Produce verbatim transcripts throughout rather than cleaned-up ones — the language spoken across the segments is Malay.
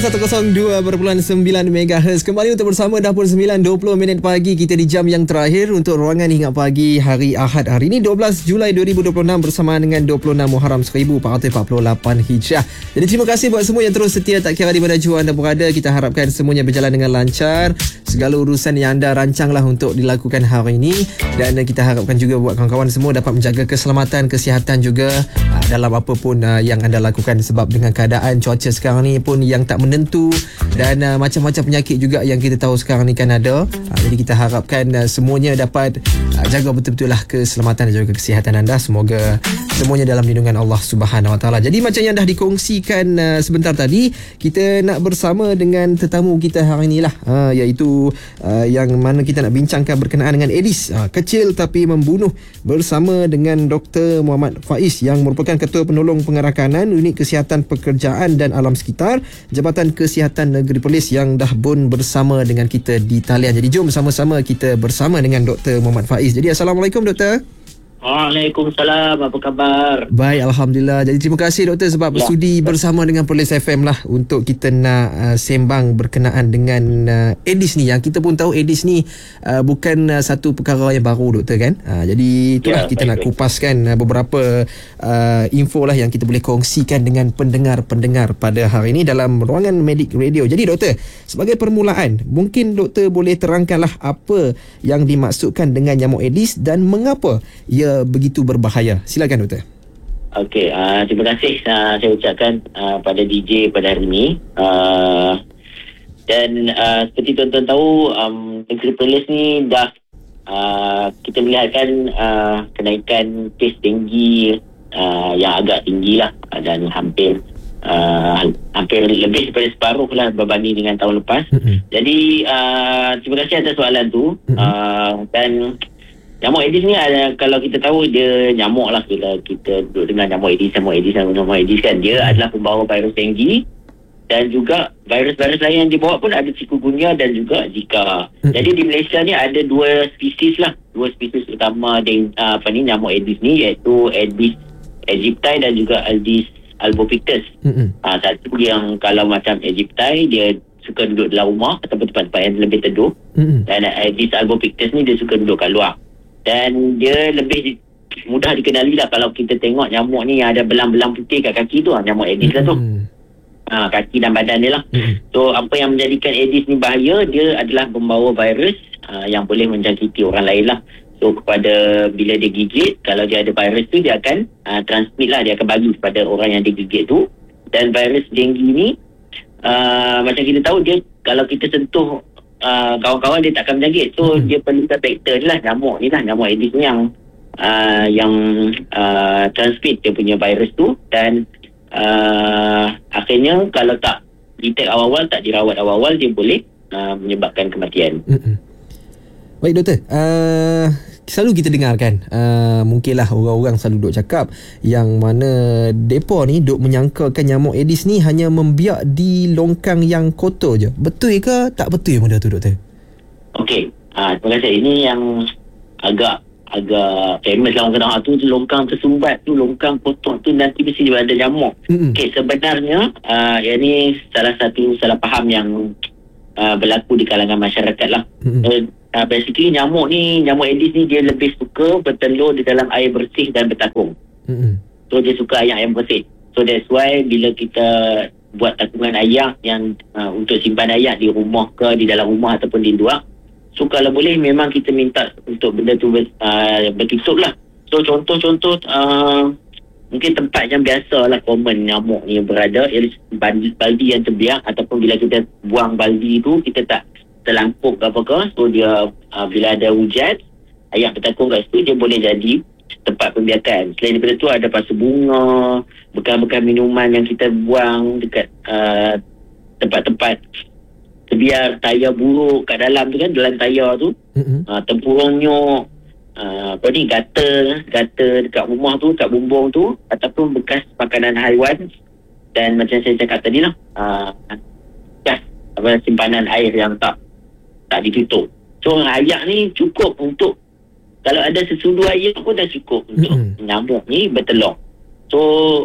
seratus dua perpuluhan sembilan megahertz. Kembali untuk bersama dah pukul sembilan dua puluh minit pagi. Kita di jam yang terakhir untuk ruangan Ingat Pagi hari Ahad. Hari ini dua belas Julai dua ribu dua puluh enam bersamaan dengan dua puluh enam Muharram seribu empat ratus empat puluh lapan Hijrah. Jadi terima kasih buat semua yang terus setia, tak kira di mana jua anda berada. Kita harapkan semuanya berjalan dengan lancar. Segala urusan yang anda rancanglah untuk dilakukan hari ini. Dan kita harapkan juga buat kawan-kawan semua dapat menjaga keselamatan, kesihatan juga dalam apa pun yang anda lakukan. Sebab dengan keadaan cuaca sekarang ni pun yang tak menentu dan uh, macam-macam penyakit juga yang kita tahu sekarang ni kan ada. Uh, jadi kita harapkan uh, semuanya dapat uh, jaga betul-betul lah keselamatan dan juga kesihatan anda. Semoga semuanya dalam lindungan Allah Subhanahu Wa Taala. Jadi macam yang dah dikongsikan uh, sebentar tadi, kita nak bersama dengan tetamu kita hari inilah, uh, iaitu uh, yang mana kita nak bincangkan berkenaan dengan Aedes, uh, kecil tapi membunuh, bersama dengan Doktor Muhammad Faiz yang merupakan Ketua Penolong Pengerakanan Unit Kesihatan Pekerjaan dan Alam Sekitar Jabatan Kesihatan Negeri Perlis yang dah pun bersama dengan kita di talian. Jadi jom sama-sama kita bersama dengan Doktor Muhammad Faiz. Jadi Assalamualaikum Doktor. Waalaikumsalam, apa khabar? Baik, Alhamdulillah. Jadi terima kasih Doktor sebab ya, bersudi bersama dengan Perlis F M lah untuk kita nak uh, sembang berkenaan dengan uh, Aedes ni. Yang kita pun tahu Aedes ni uh, bukan uh, satu perkara yang baru Doktor kan. Uh, jadi itulah ya, kita baik, nak kupaskan uh, beberapa uh, info lah yang kita boleh kongsikan dengan pendengar-pendengar pada hari ini dalam ruangan Medik Radio. Jadi Doktor, sebagai permulaan, mungkin Doktor boleh terangkanlah apa yang dimaksudkan dengan nyamuk Aedes dan mengapa ia begitu berbahaya. Silakan Doktor. Okey, uh, terima kasih uh, saya ucapkan uh, pada D J pada hari ini. Uh, dan uh, seperti tuan-tuan tahu, um, Negeri Perlis ni dah uh, kita melihatkan uh, kenaikan kes denggi uh, yang agak tinggi lah, dan hampir uh, hampir lebih daripada separuh lah berbanding dengan tahun lepas. Mm-hmm. Jadi uh, terima kasih atas soalan tu. Mm-hmm. uh, dan nyamuk Aedes ni ada, kalau kita tahu dia nyamuk lah, bila kita duduk dengan nyamuk Aedes, nyamuk Aedes, nyamuk Aedes kan, dia adalah pembawa virus denggi dan juga virus-virus lain yang dibawa pun ada chikungunya dan juga Zika. Hmm. Jadi di Malaysia ni ada dua spesies lah, dua spesies utama deng, uh, apa ni, nyamuk Aedes ni, iaitu Aedes aegypti dan juga Aedes albopictus. Hmm. Uh, satu yang kalau macam aegypti, dia suka duduk dalam rumah ataupun tempat-tempat yang lebih teduh. Hmm. Dan Aedes albopictus ni dia suka duduk kat luar. Dan dia lebih mudah dikenali lah kalau kita tengok nyamuk ni yang ada belang-belang putih kat kaki tu, nyamuk Aedes lah tu. Ha, kaki dan badan dia lah. So apa yang menjadikan Aedes ni bahaya, dia adalah pembawa virus uh, yang boleh menjangkiti orang lain lah. So kepada bila dia gigit, kalau dia ada virus tu, dia akan uh, transmit lah, dia akan bagi kepada orang yang dia gigit tu. Dan virus denggi ni uh, macam kita tahu, dia kalau kita sentuh Uh, kawan-kawan dia takkan menjangkit. So hmm. dia perlu vektor je lah, nyamuk ni lah, nyamuk Aedes ni yang uh, yang uh, transmit dia punya virus tu. Dan uh, akhirnya kalau tak detect awal-awal, tak dirawat awal-awal, dia boleh uh, menyebabkan kematian. Hmm. Baik Doktor, uh, selalu kita dengarkan uh, mungkinlah orang-orang selalu duk cakap yang mana depa ni duk menyangkakan nyamuk Aedes ni hanya membiak di longkang yang kotor je. Betul ke tak betul benda tu Doktor? Okey, ha, terima kasih. Ini yang agak agak famous lah orang kata, tu longkang tersumbat tu, longkang kotor tu nanti mesti ada nyamuk. Mm-hmm. Okey, sebenarnya uh, yang ni salah satu salah faham yang uh, berlaku di kalangan masyarakat lah. Mm-hmm. uh, Uh, basically nyamuk ni, nyamuk Aedes ni dia lebih suka bertelur di dalam air bersih dan bertakung. Mm-hmm. So dia suka air yang bersih. So that's why bila kita buat takungan air yang uh, untuk simpan air di rumah ke, di dalam rumah ataupun di luar, so kalau boleh memang kita minta untuk benda tu uh, bertutup lah. So contoh-contoh uh, mungkin tempat yang biasa lah common nyamuk ni berada, ialah baldi, baldi yang terbiak, ataupun bila kita buang baldi tu kita tak terlampuk ke apa-apa. So dia uh, bila ada hujan, air bertakung kat situ, dia boleh jadi tempat pembiakan. Selain daripada tu ada pasu bunga, bekas-bekas minuman yang kita buang dekat uh, tempat-tempat terbiar, tayar buruk kat dalam tu kan, dalam tayar tu. Mm-hmm. uh, tempurung nyok, uh, apa ni, gata gata dekat rumah tu, kat bumbung tu, ataupun bekas makanan haiwan. Dan macam saya cakap tadi lah, uh, bekas apa, simpanan air yang tak tak ditutup. So air ni cukup untuk, kalau ada sesudu air pun dah cukup untuk mm-hmm. nyamuk ni bertelur. So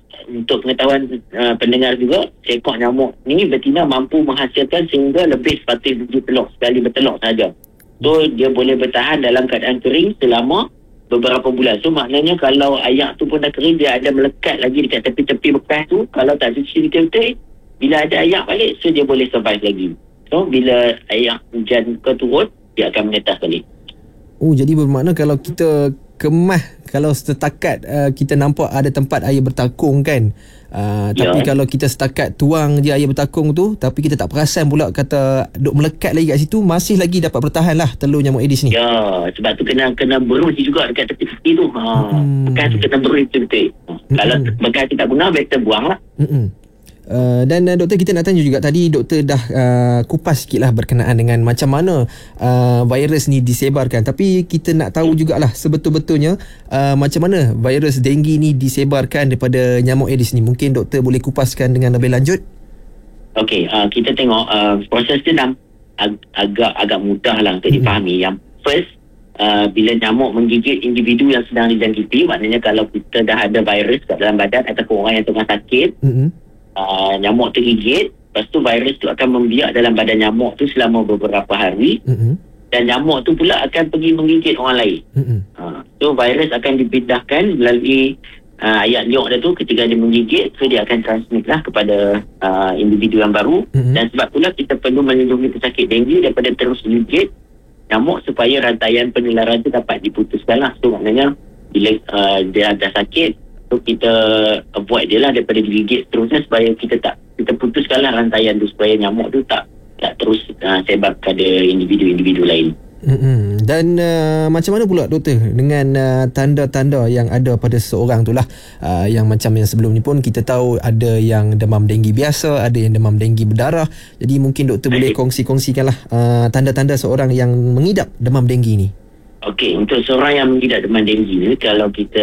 untuk pengetahuan uh, pendengar juga, seekor nyamuk ni betina mampu menghasilkan sehingga lebih seratus biji telur sekali bertelur saja. So dia boleh bertahan dalam keadaan kering selama beberapa bulan. So maknanya kalau ayak tu pun dah kering, dia ada melekat lagi dekat tepi-tepi bekas tu. Kalau tak cuci betul-betul, bila ada ayak balik, so dia boleh survive lagi. So bila ayak hujan ke turun, dia akan menetas balik. Oh, jadi bermakna kalau kita kemas, kalau setakat uh, kita nampak ada tempat air bertakung kan, uh, Ya. tapi kalau kita setakat tuang je air bertakung tu, tapi kita tak perasan pula kata duk melekat lagi kat situ, masih lagi dapat bertahan lah telur nyamuk Aedes ni. Ya, sebab tu kena kena beruji juga dekat tepi-tepi tu. Ha, Hmm. bekas tu kena beruji betul-betul. Ha, Kalau bekas tu tak guna, better buang lah. Mm-mm. Uh, dan uh, doktor, kita nak tanya juga, tadi doktor dah uh, kupas sikit lah berkenaan dengan macam mana uh, virus ni disebarkan, tapi kita nak tahu jugalah sebetul-betulnya uh, macam mana virus denggi ni disebarkan daripada nyamuk Aedes ni. Mungkin doktor boleh kupaskan dengan lebih lanjut. Okey, uh, kita tengok uh, proses tu dah ag- agak agak mudah lah untuk dipahami. Yang first, uh, bila nyamuk menggigit individu yang sedang dijangkiti, maknanya kalau kita dah ada virus kat dalam badan ataupun orang yang tengah sakit, Mm-mm. uh, nyamuk tergigit, lepas tu virus tu akan membiak dalam badan nyamuk tu selama beberapa hari, Mm-mm. dan nyamuk tu pula akan pergi menggigit orang lain. Mm-mm. Uh, so virus akan dipindahkan melalui uh, ayak liuk dia tu. Ketika dia menggigit, so dia akan transmit lah kepada uh, individu yang baru. Mm-hmm. Dan sebab itulah kita perlu melindungi pesakit denggi daripada terus menggigit nyamuk supaya rantaian penularan tu dapat diputuskan lah. So maknanya bila uh, dia dah sakit, so kita avoid dia lah daripada digigit terusnya, supaya kita tak kita putuskan lah rantaian tu supaya nyamuk tu tak tak terus uh, sebar kepada individu-individu lain. Mm-mm. Dan uh, macam mana pula doktor dengan uh, tanda-tanda yang ada pada seseorang tu lah, uh, yang macam yang sebelum ni pun kita tahu ada yang demam denggi biasa, ada yang demam denggi berdarah. Jadi mungkin doktor boleh kongsi-kongsikan lah uh, tanda-tanda seorang yang mengidap demam denggi ni. Okey, untuk seorang yang mengidap demam denggi ni, kalau kita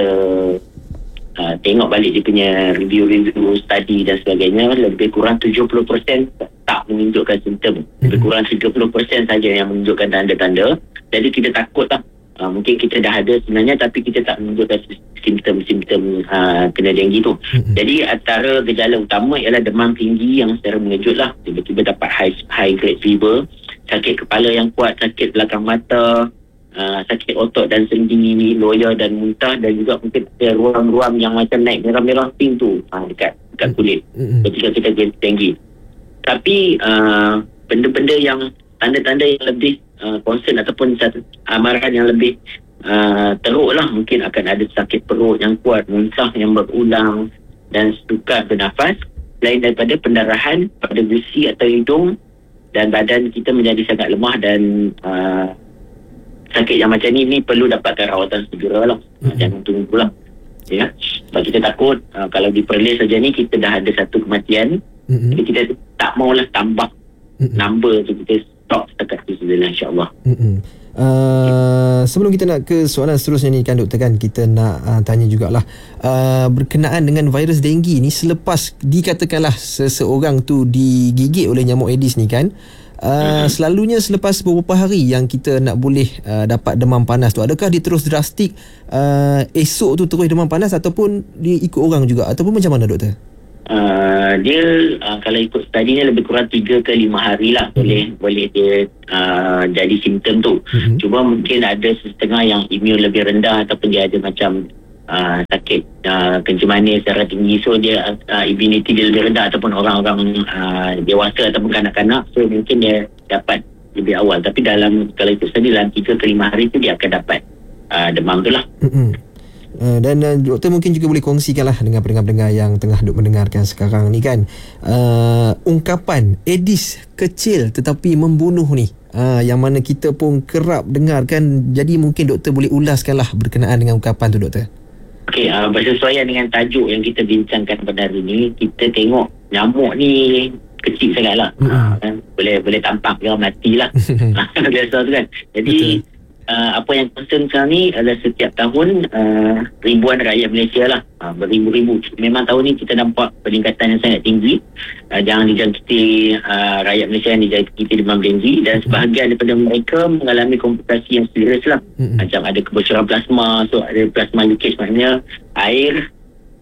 uh, tengok balik dia punya review-review study dan sebagainya, lebih kurang tujuh puluh peratus tak menunjukkan simptom. Lebih kurang tiga puluh peratus saja yang menunjukkan tanda-tanda. Jadi kita takut lah. Uh, mungkin kita dah ada sebenarnya, tapi kita tak menunjukkan simptom-simptom uh, kena denggi tu. Jadi antara gejala utama ialah demam tinggi yang secara mengejut lah. Tiba-tiba dapat high, high grade fever, sakit kepala yang kuat, sakit belakang mata, Uh, sakit otot dan sendi, loya dan muntah, dan juga mungkin ada ruam-ruam yang macam naik merah-merah pink tu uh, dekat dekat kulit Mm-mm. ketika kita denggi. Tapi uh, benda-benda yang tanda-tanda yang lebih uh, concern ataupun satu amaran yang lebih uh, teruk lah, mungkin akan ada sakit perut yang kuat, muntah yang berulang dan sukar bernafas, selain daripada pendarahan pada gusi atau hidung, dan badan kita menjadi sangat lemah. Dan uh, sakit yang macam ni ni perlu dapatkan rawatan segera lah. Mm-hmm. Jangan tunggu lah. Ya. Sebab kita takut uh, kalau di Perlis saja ni kita dah ada satu kematian. Mm-hmm. Jadi kita tak maulah tambah mm-hmm. number tu, kita stop setakat tu saja, insyaAllah. Mm-hmm. Uh, sebelum kita nak ke soalan seterusnya ni kan doktor, kan kita nak uh, tanya jugalah uh, berkenaan dengan virus denggi ni, selepas dikatakanlah seseorang tu digigit oleh nyamuk Aedes ni kan, Uh, hmm. selalunya selepas beberapa hari yang kita nak boleh uh, dapat demam panas tu, adakah dia terus drastik uh, esok tu terus demam panas, ataupun dia ikut orang juga, ataupun macam mana doktor? Uh, dia uh, kalau ikut study ni lebih kurang tiga ke lima hari lah hmm. boleh boleh dia uh, jadi simptom tu. Hmm. Cuma mungkin ada setengah yang imun lebih rendah, ataupun dia ada macam uh, sakit uh, kencing manis secara tinggi, so dia uh, immunity dia lebih rendah, ataupun orang-orang uh, dewasa ataupun kanak-kanak, so mungkin dia dapat lebih awal. Tapi dalam kalau ikut study dalam tiga ke lima hari tu dia akan dapat uh, demam tu lah. Hmm. Uh, dan uh, doktor mungkin juga boleh kongsikan lah dengan pendengar-pendengar yang tengah duk mendengarkan sekarang ni kan, uh, ungkapan Aedes kecil tetapi membunuh ni, uh, yang mana kita pun kerap dengar kan. Jadi mungkin doktor boleh ulaskan lah berkenaan dengan ungkapan tu doktor. Okey, uh, bersesuaian dengan tajuk yang kita bincangkan pada hari ini, kita tengok nyamuk ni kecil sangat lah. Mm-hmm. Uh, kan? Boleh boleh tampak dia mati lah. Biasa tu kan. Jadi uh, apa yang concern sekarang ni adalah setiap tahun uh, ribuan rakyat Malaysia lah, uh, beribu-ribu. Memang tahun ni kita nampak peningkatan yang sangat tinggi. Uh, jangan dijangkiti uh, rakyat Malaysia yang dijangkiti demam denggi, dan sebahagian daripada mereka mengalami komplikasi yang serius lah. Mm-hmm. Macam ada kebocoran plasma, so ada plasma leakage, maknanya air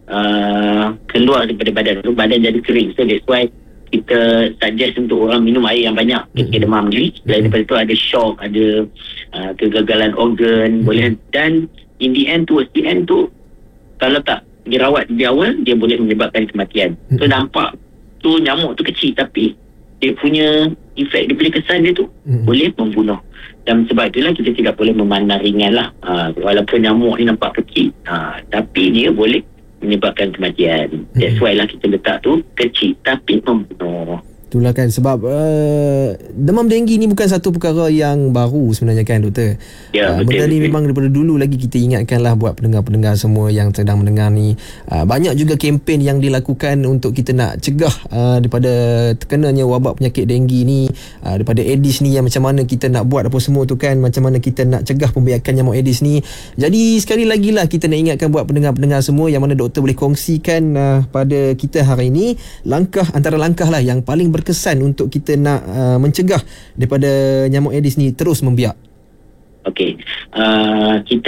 uh, keluar daripada badan tu, badan jadi kering. So that's why kita suggest untuk orang minum air yang banyak ketika mm-hmm. demam ni. Selain daripada tu ada shock, ada uh, kegagalan organ, mm-hmm. boleh, dan in the end, towards the end tu, kalau tak dirawat di awal, dia boleh menyebabkan kematian. Mm-hmm. So nampak tu nyamuk tu kecil, tapi dia punya efek, dia punya kesan dia tu mm-hmm. boleh membunuh. Dan sebab itulah kita tidak boleh memandang ringan lah. Uh, walaupun nyamuk ni nampak kecil, uh, tapi dia boleh menyebabkan kematian. Hmm. That's why lah kita letak tu kecil tapi membunuh. Itulah kan sebab uh, demam denggi ni bukan satu perkara yang baru sebenarnya kan doktor. Ya, uh, betul, benda ni betul. memang daripada dulu lagi kita ingatkanlah buat pendengar-pendengar semua yang sedang mendengar ni. Uh, banyak juga kempen yang dilakukan untuk kita nak cegah uh, daripada terkenanya wabak penyakit denggi ni, uh, daripada Aedes ni, yang macam mana kita nak buat apa semua tu kan, macam mana kita nak cegah pembiakan nyamuk Aedes ni. Jadi sekali lagi lah kita nak ingatkan buat pendengar-pendengar semua yang mana doktor boleh kongsikan uh, pada kita hari ini langkah, antara langkah lah yang paling ber kesan untuk kita nak uh, mencegah daripada nyamuk Aedes ni terus membiak. Okey, uh, kita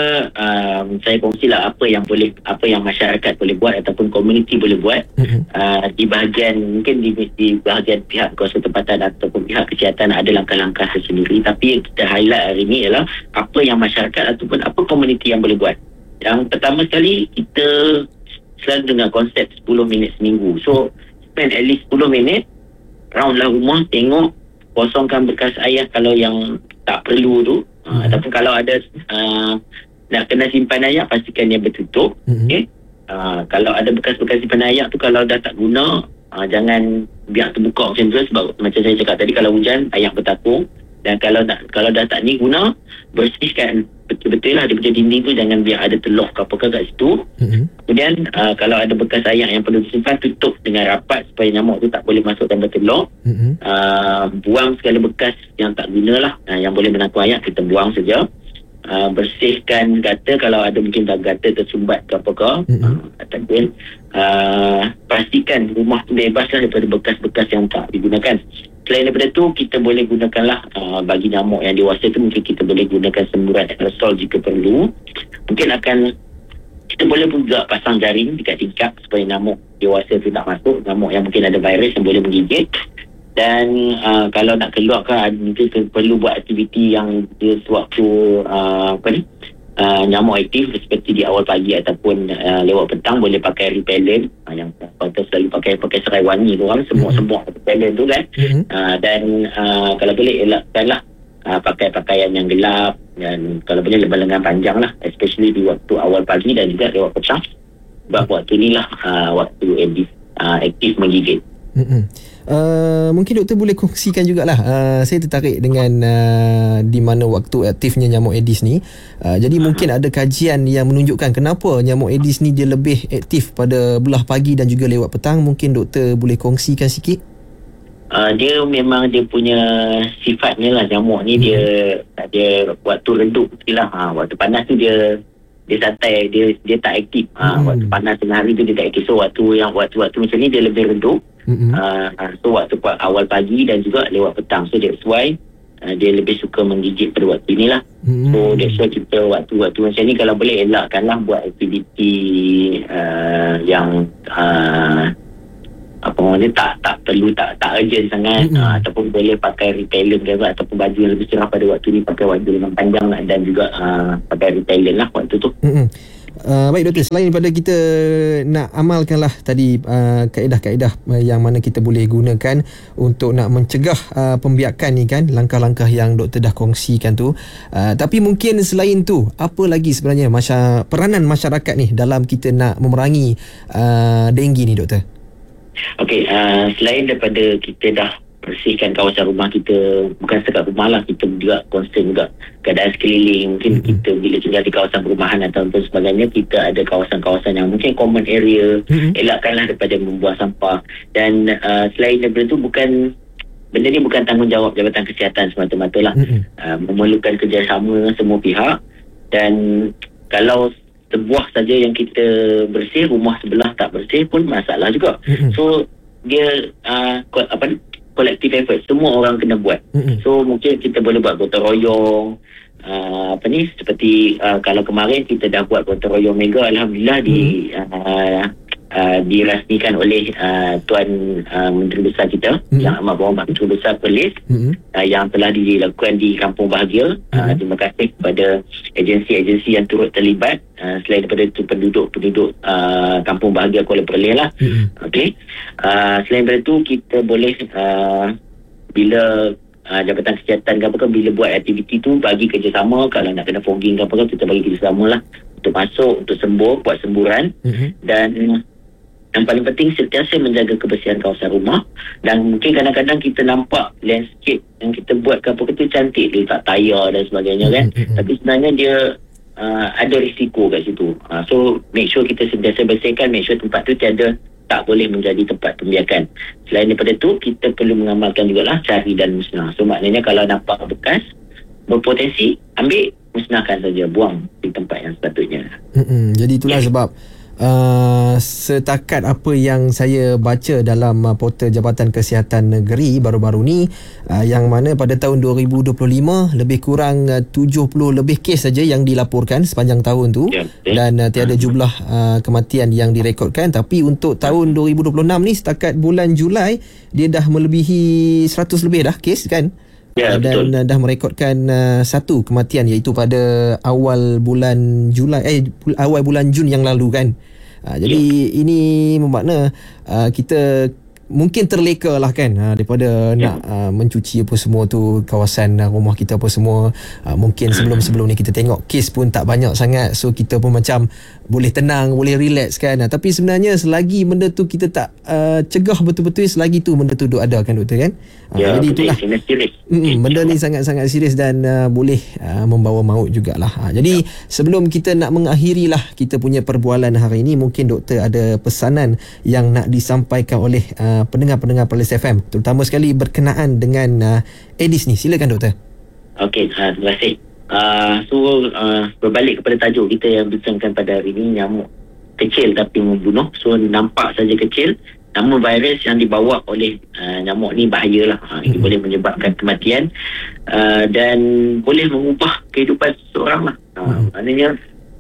um, saya kongsilah apa yang boleh, apa yang masyarakat boleh buat ataupun komuniti boleh buat uh-huh. uh, di bahagian, mungkin di, di bahagian pihak kuasa tempatan ataupun pihak kesihatan ada langkah-langkah tersendiri, tapi yang kita highlight hari ini ialah apa yang masyarakat ataupun apa komuniti yang boleh buat. Yang pertama sekali, kita selalu dengar konsep sepuluh minit seminggu. So spend at least sepuluh minit, round lah rumah, tengok, kosongkan bekas air kalau yang tak perlu tu, mm-hmm. uh, ataupun kalau ada uh, nak kena simpan air, pastikan dia bertutup. Mm-hmm. Okay? Uh, kalau ada bekas-bekas simpan air tu, kalau dah tak guna, uh, jangan biar terbuka macam tu, sebab macam saya cakap tadi, kalau hujan air bertapung. Dan kalau tak, kalau dah tak ni guna, bersihkan betul-betul lah daripada dinding tu, jangan biar ada telur ke apa kat situ. Mm-hmm. Kemudian uh, kalau ada bekas air yang perlu disimpan, tutup dengan rapat supaya nyamuk tu tak boleh masuk dan bertelur. Mm-hmm. uh, buang segala bekas yang tak guna lah, uh, yang boleh menangkap air kita buang saja. uh, bersihkan gutter kalau ada mungkin dah gutter tersumbat ke apa ke. Mm-hmm. uh, ataupun uh, pastikan rumah tu bebas lah daripada bekas-bekas yang tak digunakan. Selain daripada tu, kita boleh gunakanlah uh, bagi nyamuk yang dewasa tu, mungkin kita boleh gunakan semburan aerosol jika perlu. Mungkin akan kita boleh juga pasang jaring dekat tingkap supaya nyamuk dewasa tu tak masuk, nyamuk yang mungkin ada virus yang boleh menggigit. Dan uh, kalau nak keluar kan, mungkin perlu buat aktiviti yang dia sewaktu uh, apa ni uh, nyamuk aktif, seperti di awal pagi ataupun uh, lewat petang, boleh pakai repellent. uh, yang patut selalu pakai pakai serai wangi tu orang, semua-semua mm-hmm. repellent tu kan. Mm-hmm. uh, dan uh, kalau boleh elakkanlah uh, pakai pakaian yang gelap, dan kalau boleh lebar lengan panjang lah, especially di waktu awal pagi dan juga lewat petang, sebab mm-hmm. waktu ni lah uh, waktu Aedes uh, aktif menggigit. Mm-hmm. Uh, mungkin doktor boleh kongsikan jugalah, uh, saya tertarik dengan uh, di mana waktu aktifnya nyamuk Aedes ni. uh, Jadi uh-huh. mungkin ada kajian yang menunjukkan kenapa nyamuk Aedes ni dia lebih aktif pada belah pagi dan juga lewat petang. Mungkin doktor boleh kongsikan sikit. Uh, dia memang dia punya sifatnya lah, nyamuk ni hmm. dia dia waktu redup lah, ha, waktu panas tu dia dia santai, dia dia tak aktif. Ha, hmm. waktu panas tengah hari tu dia tak aktif. So waktu yang waktu-waktu macam ni dia lebih redup. Hmm. Uh, so waktu awal pagi dan juga lewat petang. So that's why uh, dia lebih suka menggigit pada waktu ni lah. Hmm. So that's why kita waktu-waktu macam ni kalau boleh elakkanlah buat aktiviti uh, yang uh, apa orang ni tak tak perlu, tak tak urgent sangat. Mm-hmm. uh, ataupun boleh pakai repellent ke ataupun baju yang lebih cerah pada waktu ni, pakai baju lengan panjang lah, dan juga uh, pakai repellent lah waktu tu. Mm-hmm. Uh, baik doktor, selain daripada kita nak amalkanlah tadi uh, kaedah-kaedah yang mana kita boleh gunakan untuk nak mencegah uh, pembiakan ni kan, langkah-langkah yang doktor dah kongsikan tu, uh, tapi mungkin selain tu, apa lagi sebenarnya masya- peranan masyarakat ni dalam kita nak memerangi uh, denggi ni doktor? Okey, uh, selain daripada kita dah bersihkan kawasan rumah kita, bukan setakat rumah lah, kita juga concern juga keadaan sekeliling. Mungkin mm-hmm. kita bila tinggal di kawasan perumahan atau sebagainya, kita ada kawasan-kawasan yang mungkin common area, mm-hmm. elakkanlah daripada membuang sampah. Dan uh, selain daripada tu, bukan benda ni bukan tanggungjawab Jabatan Kesihatan semata-mata lah. Mm-hmm. uh, memerlukan kerjasama semua pihak. Dan kalau sebuah saja yang kita bersih, rumah sebelah tak bersih pun masalah juga. Mm-hmm. So dia uh, apa ni, collective effort, semua orang kena buat. Mm-hmm. So mungkin kita boleh buat gotong royong, uh, apa ni seperti uh, kalau kemarin kita dah buat gotong royong mega, alhamdulillah hmm. di uh, Uh, dirasmikan oleh uh, Tuan uh, Menteri Besar kita mm-hmm. Yang Amat Berhormat Menteri Besar Perlis mm-hmm. uh, yang telah dilakukan di Kampung Bahagia. mm-hmm. uh, Terima kasih kepada agensi-agensi yang turut terlibat, uh, selain daripada itu penduduk-penduduk uh, Kampung Bahagia Kuala Perlis lah. mm-hmm. Okay. uh, Selain daripada itu kita boleh uh, bila uh, Jabatan Kesihatan ke apa kan, bila buat aktiviti tu bagi kerjasama. Kalau nak kena fogging ke apa kan, kita bagi kerjasama lah untuk masuk, untuk sembuh, buat semburan. mm-hmm. Dan yang paling penting sentiasa menjaga kebersihan kawasan rumah. Dan mungkin kadang-kadang kita nampak landscape yang kita buat ke apa tu cantik, dia tak tayar dan sebagainya kan. Mm-hmm. Tapi sebenarnya dia uh, ada risiko kat situ. Uh, so make sure kita sentiasa bersihkan, make sure tempat tu tiada, tak boleh menjadi tempat pembiakan. Selain daripada tu, kita perlu mengamalkan jugalah cari dan musnah. So maknanya kalau nampak bekas berpotensi, ambil, musnahkan saja, buang di tempat yang sepatutnya. Mm-hmm. Jadi itulah yeah. sebab Uh, setakat apa yang saya baca dalam uh, portal Jabatan Kesihatan Negeri baru-baru ni, uh, yang mana pada tahun dua ribu dua puluh lima lebih kurang uh, tujuh puluh lebih kes saja yang dilaporkan sepanjang tahun tu, yeah, okay. dan uh, tiada jumlah uh, kematian yang direkodkan. Tapi untuk tahun dua ribu dua puluh enam ni, setakat bulan Julai dia dah melebihi seratus lebih dah kes kan. Ya, dan betul. Dah merekodkan uh, satu kematian, iaitu pada awal bulan Julai eh awal bulan Jun yang lalu kan. Uh, jadi ya. Ini bermakna uh, kita mungkin terleka lah kan, uh, daripada ya. nak uh, mencuci apa semua tu kawasan uh, rumah kita apa semua. Uh, mungkin sebelum-sebelum ni kita tengok kes pun tak banyak sangat, so kita pun macam boleh tenang, boleh relax kan. Uh, tapi sebenarnya selagi benda tu kita tak uh, cegah betul-betul, selagi tu benda tu duk ada kan doktor kan. Uh, ya, jadi itulah mm, benda ni sangat-sangat serius dan uh, boleh uh, membawa maut jugalah. Uh, jadi ya. sebelum kita nak mengakhiri lah kita punya perbualan hari ini, mungkin doktor ada pesanan yang nak disampaikan oleh uh, pendengar-pendengar Perlis F M, terutama sekali berkenaan dengan uh, Aedes ni. Silakan doktor. Okey, uh, terima kasih. Uh, so uh, berbalik kepada tajuk kita yang bincangkan pada hari ini, nyamuk kecil tapi membunuh. So nampak saja kecil, namun virus yang dibawa oleh uh, nyamuk ni bahayalah. Uh, ini hmm. boleh menyebabkan kematian uh, dan boleh mengubah kehidupan seseorang lah. Uh, hmm. Maknanya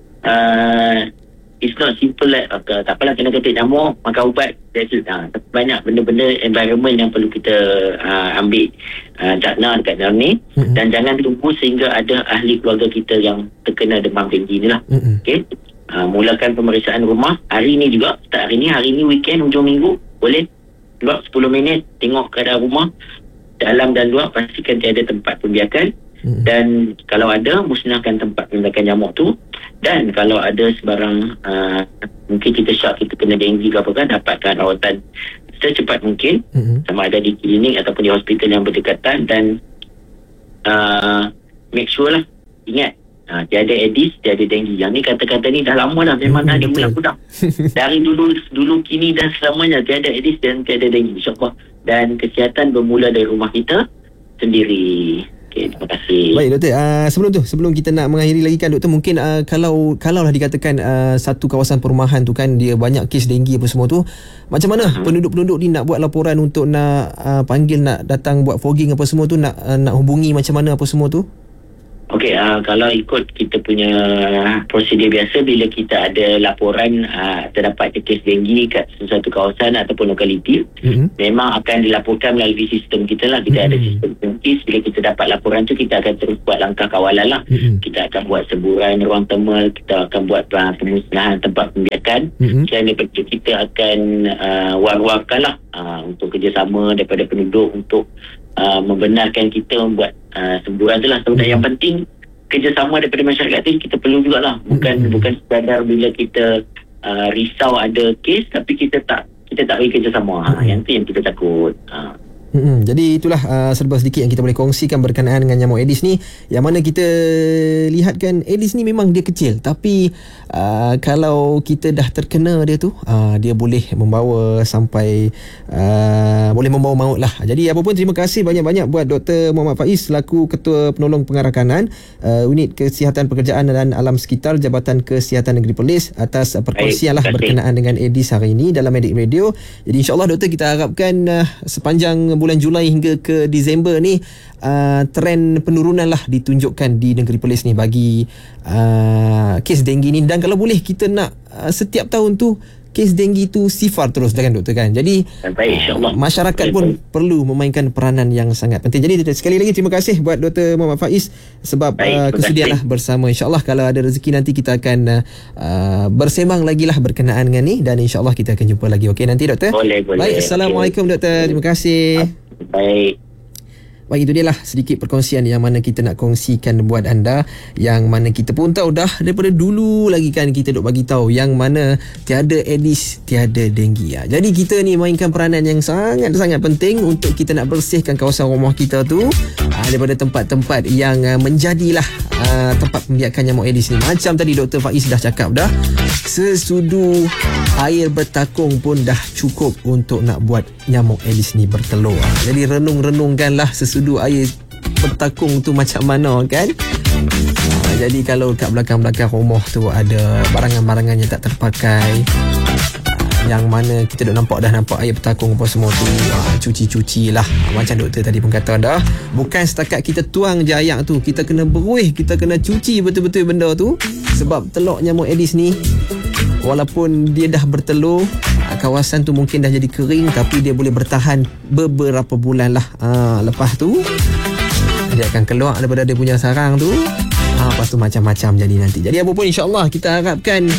uh, it's not simple like okay, tak apalah kena ketik nyamuk, makan ubat, that's it. Ha, banyak benda-benda environment yang perlu kita uh, ambil uh, jakna dekat dalam ni. Mm-hmm. Dan jangan tunggu sehingga ada ahli keluarga kita yang terkena demam denggi ni lah. Mm-hmm. Okay. Uh, mulakan pemeriksaan rumah hari ni juga, start hari ni, hari ni weekend, hujung minggu, boleh keluar sepuluh minit, tengok keadaan rumah dalam dan luar, pastikan tiada tempat pembiakan. Hmm. Dan kalau ada, musnahkan tempat pembiakan nyamuk tu. Dan kalau ada sebarang uh, mungkin kita syak kita kena denggi ke apa kan, dapatkan rawatan secepat mungkin, hmm. sama ada di klinik ataupun di hospital yang berdekatan. Dan uh, make sure lah, ingat uh, tiada Aedes, tiada denggi. Yang ni kata-kata ni dah lama dah, memang hmm, dah diulang-ulang dari dulu dulu kini dan selamanya. Tiada Aedes dan tiada denggi, insyaAllah. Dan kesihatan bermula dari rumah kita sendiri. Okay, terima kasih. Baik doktor, uh, sebelum tu, sebelum kita nak mengakhiri lagi kan doktor, mungkin uh, kalau kalau lah dikatakan uh, satu kawasan perumahan tu kan dia banyak kes denggi apa semua tu, macam mana uh-huh. penduduk-penduduk ni nak buat laporan untuk nak uh, panggil, nak datang buat fogging apa semua tu, nak uh, nak hubungi macam mana apa semua tu? Okey, uh, kalau ikut kita punya prosedur biasa, bila kita ada laporan uh, terdapat kes denggi kat sesuatu kawasan ataupun lokaliti, mm-hmm. memang akan dilaporkan melalui sistem kita lah. Kita mm-hmm. ada sistem kes. Bila kita dapat laporan tu, kita akan terus buat langkah kawalan lah. Mm-hmm. Kita akan buat seburan ruang temal, kita akan buat uh, pemusnahan tempat pembiakan. Mm-hmm. Selain daripada kita akan uh, war-warkan lah uh, untuk kerjasama daripada penduduk untuk Uh, membenarkan kita membuat uh, semburan tu lah. Sebenarnya hmm. yang penting kerjasama daripada masyarakat tu kita perlu jugalah. Bukan hmm. bukan sekadar bila kita uh, risau ada kes tapi kita tak kita tak bagi kerjasama. Hmm. Ha, yang tu yang kita takut. Ha. Hmm, jadi itulah uh, serba sedikit yang kita boleh kongsikan berkenaan dengan nyamuk Aedes ni, yang mana kita lihat kan Aedes ni memang dia kecil, tapi uh, kalau kita dah terkena dia tu, uh, dia boleh membawa sampai uh, boleh membawa maut lah. Jadi apa pun, terima kasih banyak-banyak buat Doktor Muhammad Faiz selaku Ketua Penolong Pengarah Kanan uh, Unit Kesihatan Pekerjaan dan Alam Sekitar Jabatan Kesihatan Negeri Perlis atas uh, perkongsian lah berkenaan dengan Aedes hari ini dalam Medik Radio. Jadi insyaAllah doktor, kita harapkan uh, sepanjang bulan Julai hingga ke Disember ni uh, trend penurunan lah ditunjukkan di negeri Perlis ni bagi uh, kes denggi ni. Dan kalau boleh kita nak uh, setiap tahun tu kes denggi tu sifar terus kan doktor kan. Jadi baik, insyaAllah. masyarakat baik, pun baik. perlu memainkan peranan yang sangat penting. Jadi sekali lagi terima kasih buat Doktor Muhammad Faiz sebab Baik, uh, kesudian lah kasih. bersama. InsyaAllah kalau ada rezeki nanti kita akan uh, bersembang lagi lah berkenaan dengan ni, dan insyaAllah kita akan jumpa lagi. Okey nanti doktor. Boleh, boleh. Baik, Assalamualaikum Okey. doktor. Terima kasih. Baik. Baik, itu dia lah sedikit perkongsian yang mana kita nak kongsikan buat anda, yang mana kita pun tahu dah daripada dulu lagi kan kita duk bagi tahu yang mana tiada Aedes, tiada denggi. Ya. Jadi kita ni mainkan peranan yang sangat-sangat penting untuk kita nak bersihkan kawasan rumah kita tu aa, daripada tempat-tempat yang aa, menjadilah aa, tempat pembiakan nyamuk Aedes ni. Macam tadi Doktor Faiz dah cakap dah, sesudu air bertakung pun dah cukup untuk nak buat nyamuk Aedes ni bertelur. Jadi renung-renungkanlah sesudu air bertakung tu macam mana kan. Ha, jadi kalau kat belakang-belakang rumah tu ada barangan-barangan yang tak terpakai, yang mana kita dah nampak dah nampak air bertakung apa semua tu, ha, cuci-cuci lah. Macam doktor tadi pun kata dah, bukan setakat kita tuang je air tu, kita kena beruih, kita kena cuci betul-betul benda tu. Sebab telur nyamuk Aedes ni walaupun dia dah bertelur, kawasan tu mungkin dah jadi kering, tapi dia boleh bertahan beberapa bulan lah. Ha, lepas tu dia akan keluar daripada dia punya sarang tu. Ha, lepas tu macam-macam jadi nanti. Jadi apa pun insyaAllah kita harapkan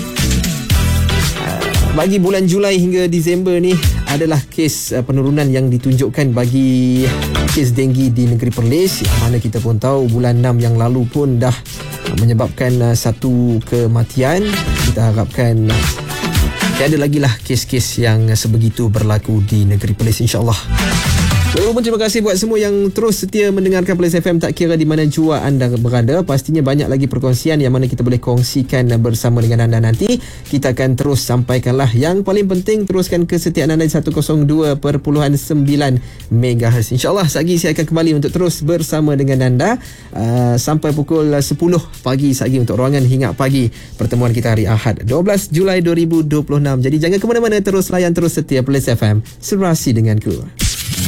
uh, bagi bulan Julai hingga Disember ni adalah kes uh, penurunan yang ditunjukkan bagi kes denggi di negeri Perlis, yang mana kita pun tahu bulan enam yang lalu pun dah uh, menyebabkan uh, satu kematian. Kita harapkan uh, tiada lagi lah kes-kes yang sebegitu berlaku di negeri Perlis, insyaAllah. Walaupun terima kasih buat semua yang terus setia mendengarkan Perlis F M, tak kira di mana jua anda berada. Pastinya banyak lagi perkongsian yang mana kita boleh kongsikan bersama dengan anda nanti. Kita akan terus sampaikanlah. Yang paling penting, teruskan kesetiaan anda di seratus dua perpuluhan sembilan megahertz. InsyaAllah lagi saya akan kembali untuk terus bersama dengan anda uh, sampai pukul sepuluh pagi lagi untuk Ruangan Hingat Pagi. Pertemuan kita hari Ahad dua belas Julai dua ribu dua puluh enam. Jadi jangan ke mana-mana, terus layan, terus setia Perlis F M, serasi denganku.